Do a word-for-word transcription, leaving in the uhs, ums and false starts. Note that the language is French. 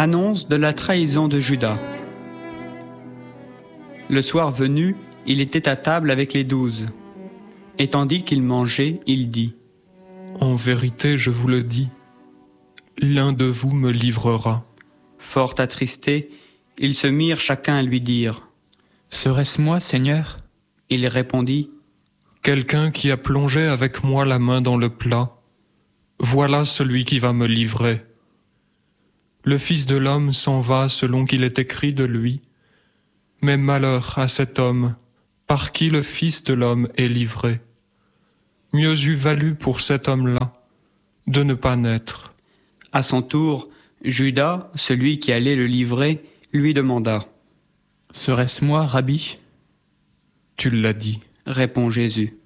Annonce de la trahison de Judas. Le soir venu, il était à table avec les douze. Et tandis qu'il mangeait, il dit : En vérité, je vous le dis, l'un de vous me livrera. Fort attristés, ils se mirent chacun à lui dire : Serait-ce moi, Seigneur ? Il répondit : Quelqu'un qui a plongé avec moi la main dans le plat, voilà celui qui va me livrer. Le Fils de l'homme s'en va selon qu'il est écrit de lui, mais malheur à cet homme par qui le Fils de l'homme est livré. Mieux eût valu pour cet homme-là de ne pas naître. À son tour, Judas, celui qui allait le livrer, lui demanda : Serait-ce moi, Rabbi ? Tu l'as dit. Répond Jésus.